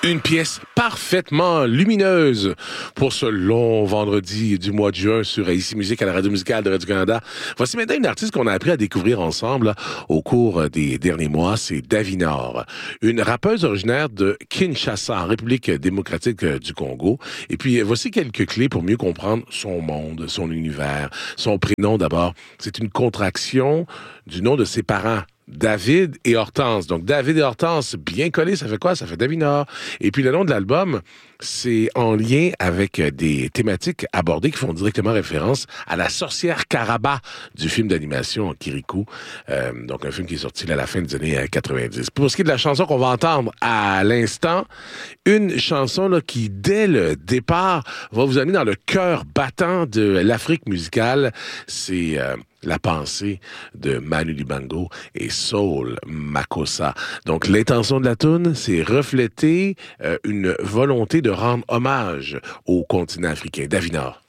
Une pièce parfaitement lumineuse pour ce long vendredi du mois de juin sur ICI Musique à la radio musicale de Radio-Canada. Voici maintenant une artiste qu'on a appris à découvrir ensemble au cours des derniers mois, c'est Davinor. Une rappeuse originaire de Kinshasa, en République démocratique du Congo. Et puis, voici quelques clés pour mieux comprendre son monde, son univers. Son prénom d'abord, c'est une contraction du nom de ses parents. David et Hortense. Donc, David et Hortense, bien collés, ça fait quoi? Ça fait Davinor. Et puis, le nom de l'album, c'est en lien avec des thématiques abordées qui font directement référence à la sorcière Karaba du film d'animation Kirikou. Donc, un film qui est sorti à la fin des années 90. Pour ce qui est de la chanson qu'on va entendre à l'instant, une chanson là, qui, dès le départ, va vous amener dans le cœur battant de l'Afrique musicale. C'est... La pensée de Manu Dibango et Soul Makossa. Donc, l'intention de la toune, c'est refléter une volonté de rendre hommage au continent africain. Davinor.